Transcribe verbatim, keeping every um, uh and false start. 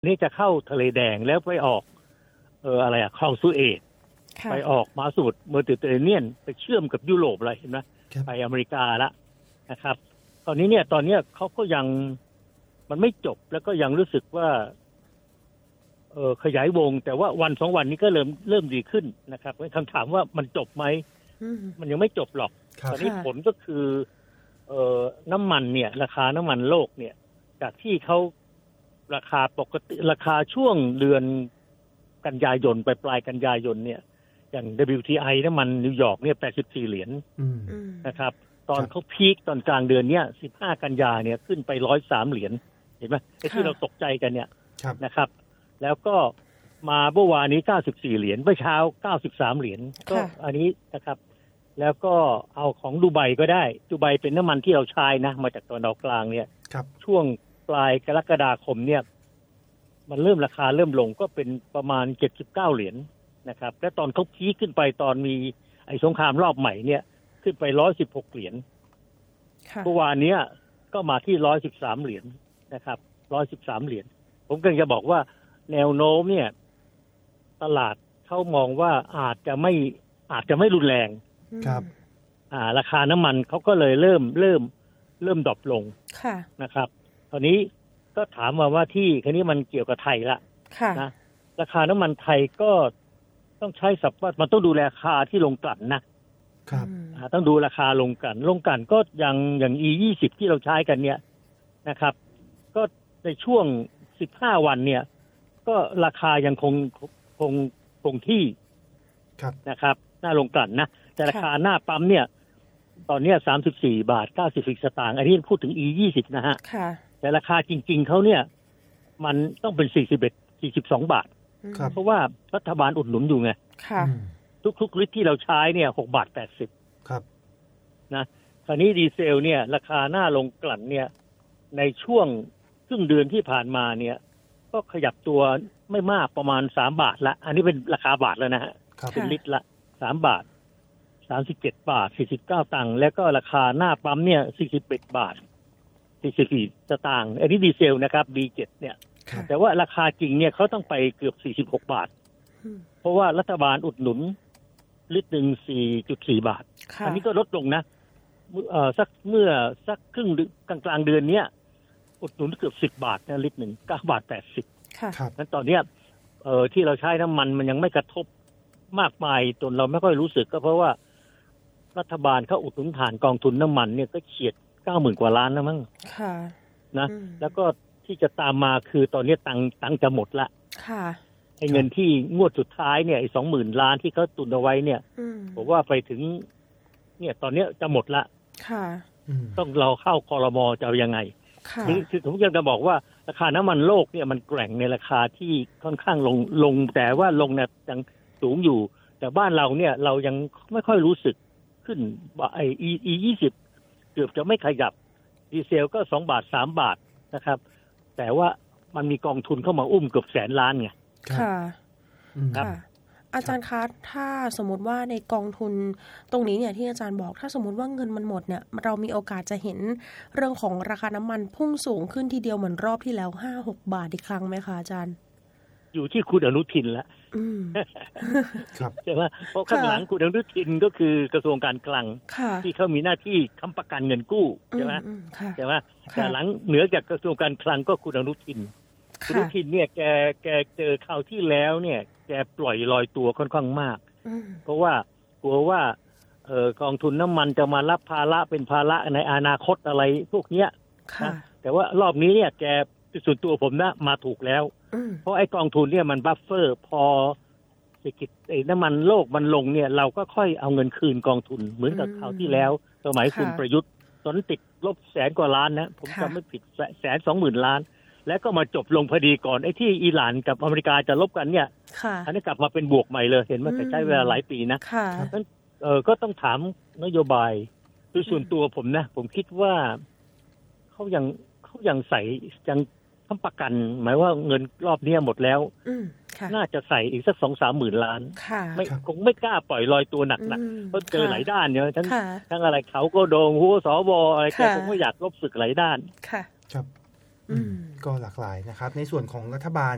นี่จะเข้าทะเลแดงแล้วไปออกเอออะไรอะคลองสุเอซไปออกมาสูดเมดิเตอร์เรเนียนไปเชื่อมกับยุโรปอะไรเห็นไหมไปอเมริกาละนะครับตอนนี้เนี่ยตอนนี้เขาก็ยังมันไม่จบแล้วก็ยังรู้สึกว่าเออขยายวงแต่ว่าวันสองวันนี้ก็เริ่มเริ่มดีขึ้นนะครับคำถามว่ามันจบไหมมันยังไม่จบหรอกตอนนี้ผลก็คือเออน้ำมันเนี่ยราคาน้ำมันโลกเนี่ยจากที่เขาราคาปกติราคาช่วงเดือนกันยายนไปปลายกันยายนเนี่ยอย่าง ดับเบิลยู ที ไอ น้ำมันนิวยอร์กเนี่ยแปดสิบสี่เหรียญนะครับตอนเขาพีคตอนกลางเดือนเนี้ยสิบห้ากันยาเนี่ยขึ้นไปหนึ่งร้อยสามเหรียญเห็นไหมไอ้ที่เราตกใจกันเนี่ยนะครับแล้วก็มาเมื่อวานนี้เก้าสิบสี่เหรียญเมื่อเช้าเก้าสิบสามเหรียญก็อันนี้นะครับแล้วก็เอาของดูไบก็ได้ดูไบเป็นน้ำมันที่เราใช้นะมาจากตะวันออกกลางเนี่ยช่วงปลายกรกฎาคมเนี่ยมันเริ่มราคาเริ่มลงก็เป็นประมาณเจ็ดสิบเก้าเหรียญนะครับและตอนเขาพีคขึ้นไปตอนมีไอ้สงครามรอบใหม่เนี่ยขึ้นไปหนึ่งร้อยสิบหกเหรียญเมื่อวานนี้ก็มาที่หนึ่งร้อยสิบสามเหรียญนะครับหนึ่งร้อยสิบสามเหรียญผมกำลังจะบอกว่าแนวโน้มเนี่ยตลาดเขามองว่าอาจจะไม่อาจจะไม่รุนแรงครับอ่าราคาน้ำมันเขาก็เลยเริ่มเริ่มเริ่มดรอปลงนะครับตอนนี้ก็ถามมาว่าที่คันนี้มันเกี่ยวกับไทยละนะราคาน้ำมันไทยก็ต้องใช้ศัพท์ว่ามันต้องดูราคาที่ลงกลั่นนะครับต้องดูราคาลงกลั่นลงกลั่นก็อย่างอย่าง อี ยี่สิบ ที่เราใช้กันเนี่ยนะครับก็ในช่วงสิบห้าวันเนี่ยก็ราคายังคงคงคงที่นะครับหน้าลงกลั่นนะแต่ราคาหน้าปั๊มเนี่ยตอนนี้สามสิบสี่บาทเก้าสิบสตางค์อันนี้พูดถึง อี ยี่สิบ นะฮะแต่ราคาจริงๆเขาเนี่ยมันต้องเป็นสี่สิบเอ็ด สี่สิบสองบาทเพราะว่ารัฐบาลอุดหนุนอยู่ไงทุกๆลิตรที่เราใช้เนี่ยหกบาทแปดสิบครับนะคราวนี้ดีเซลเนี่ยราคาหน้าลงกลั่นเนี่ยในช่วงครึ่งเดือนที่ผ่านมาเนี่ยก็ขยับตัวไม่มากประมาณสามบาทละอันนี้เป็นราคาบาทแล้วนะฮะเป็นลิตรละสามบาทสามสิบเจ็ดบาทสี่สิบเก้าตังค์แล้วก็ราคาหน้าปั๊มเนี่ยสี่สิบเอ็ดบาทสี่สิบสี่สตางค์อันนี้ดีเซลนะครับ บี เจ็ด เนี่ยแต่ว่าราคาจริงเนี่ยเขาต้องไปเกือบสี่สิบหกบาทเพราะว่ารัฐบาลอุดหนุนลิตรหนึ่ง สี่จุดสี่ บาทอันนี้ก็ลดลงนะเอ่อสักเมื่อสักครึ่งกลางกลางเดือนเนี้ยอุดหนุนเกือบสิบบาทนะลิตรหนึ่งเก้าบาทแปดสิบครับงั้นตอนเนี้ยเอ่อที่เราใช้น้ำมันมันยังไม่กระทบมากมายจนเราไม่ค่อยรู้สึกก็เพราะว่ารัฐบาลเขาอุดหนุนผ่านกองทุนน้ำมันเนี่ยก็เฉียดเก้าหมื่นกว่าล้านนะมั้งค่ะนะแล้วก็ที่จะตามมาคือตอนนี้ตังตังจะหมดละค่ะไอ้เงินที่งวดสุดท้ายเนี่ยไอ้สองหมื่นล้านที่เขาตุนเอาไว้เนี่ยผมว่าไปถึงเนี่ยตอนนี้จะหมดละค่ะต้องเราเข้าครม.จะเอายังไงคือคือผมอยากจะบอกว่าราคาน้ำมันโลกเนี่ยมันแกว่งในราคาที่ค่อนข้างลงลงแต่ว่าลงเนี่ยยังสูงอยู่แต่บ้านเราเนี่ยเรายังไม่ค่อยรู้สึกขึ้นไอ้ อี ยี่สิบ เกือบจะไม่ขยับดีเซลก็สองบาทสามบาทนะครับแต่ว่ามันมีกองทุนเข้ามาอุ้มเกือบแสนล้านไงค่ะค่ะอาจารย์คะถ้าสมมติว่าในกองทุนตรงนี้เนี่ยที่อาจารย์บอกถ้าสมมติว่าเงินมันหมดเนี่ยเรามีโอกาสจะเห็นเรื่องของราคาน้ำมันพุ่งสูงขึ้นทีเดียวเหมือนรอบที่แล้ว ห้าหก บาทอีกครั้งไหมคะอาจารย์อยู่ที่คุณอนุทินละใช่ไหมเพราะข้างหลังคุณอนุทินก็คือกระทรวงการคลังที่เขามีหน้าที่ค้ำประกันเงินกู้ใช่ไหมใช่ไหมแต่หลังเหนือจากกระทรวงการคลังก็คุณอนุทินคุณอนุทินเนี่ยแกแกเจอคราวที่แล้วเนี่ยแกปล่อยลอยตัวค่อนข้างมากเพราะว่ากลัวว่าเอ่อกองทุนน้ำมันจะมารับภาระเป็นภาระในอนาคตอะไรพวกเนี้ยนะแต่ว่ารอบนี้เนี่ยแกส่วนตัวผมนะมาถูกแล้วเพราะไอ้กองทุนเนี่ยมันบัฟเฟอร์พอเศรษฐกิจไอ้น้ำมันโลกมันลงเนี่ยเราก็ค่อยเอาเงินคืนกองทุนเหมือนกับคราวที่แล้วสมัยคุณประยุทธ์ตอนนั้นติดลบแสนกว่าล้านนะผมจำไม่ผิดแสนสองหมื่นล้านแล้วก็มาจบลงพอดีก่อนไอ้ที่อิหร่านกับอเมริกาจะลบกันเนี่ยอันนี้กลับมาเป็นบวกใหม่เลยเห็นว่าใช้เวลาหลายปีนะนั้นเออก็ต้องถามนโยบายโดยส่วนตัวผมนะผมคิดว่าเขายังเขายังใส่ยังค้ำประกันหมายว่าเงินรอบนี้หมดแล้วน่าจะใส่อีกสักสองสามหมื่นล้านไม่คงไม่กล้าปล่อยลอยตัวหนักๆเพราะเจอหลายด้านเนี่ยทั้งทั้งอะไรเขาก็โดงหัวสวอะไรแกคงไม่อยากลบศึกหลายด้านค่ะครับก็หลากหลายนะครับในส่วนของรัฐบาล